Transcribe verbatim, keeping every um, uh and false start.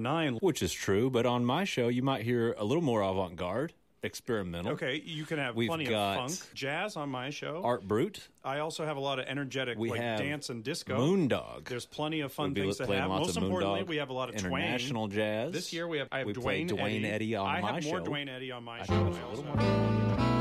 nine. Which is true, but on my show, you might hear a little more avant-garde, experimental. Okay, you can have We've plenty got of funk, jazz on my show. Art Brut. I also have a lot of energetic We like have dance and disco. Moondog. There's plenty of fun We'll be things to playing have. lots Most of importantly, Moondog, we have a lot of international Dwayne. jazz. This year we have I have We Dwayne played Dwayne Eddy. Eddy on I my have more show. Dwayne Eddy on my I show. think it's I a also little have